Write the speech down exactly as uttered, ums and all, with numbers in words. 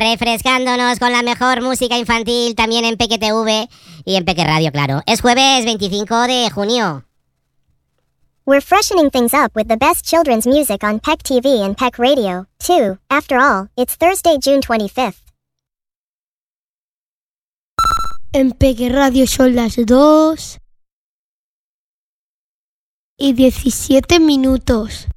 refrescándonos con la mejor música infantil también en Peque T V y en Peque Radio, claro. Es jueves veinticinco de junio. We're freshening things up with the best children's music on Peck T V and Peck Radio, too. After all, it's Thursday, June twenty-fifth. En Peque Radio son las dos y diecisiete minutos.